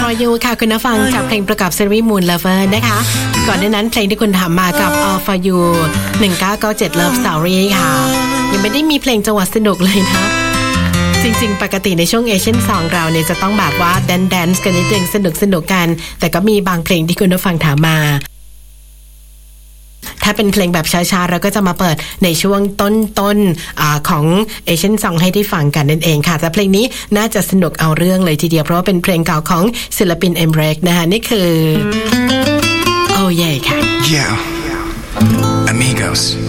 for you ค่ะคุณผู้ฟังจากเพลงประกอบซีรีส์ Moon Lover นะคะก่อนหน้านั้นเพลงที่คุณถามมากับ All for you 1997 Love Story ค่ะยังไม่ได้มีเพลงจังหวะสนุกเลยนะจริงๆปกติในช่วง Asian Song เราเนี่ยจะต้องแบบว่าแดนซ์กันนิดนึงสนุกกันแต่ก็มีบางเพลงที่คุณผู้ฟังถามมาถ้าเป็นเพลงแบบช้าๆเราก็จะมาเปิดในช่วงต้นของ Asian Song ให้ได้ฟังกันนั่นเองค่ะแต่เพลงนี้น่าจะสนุกเอาเรื่องเลยทีเดียวเพราะว่าเป็นเพลงเก่าของศิลปิน Emrek นะคะนี่คือ Oh yeah ค่ะ Yeah Amigos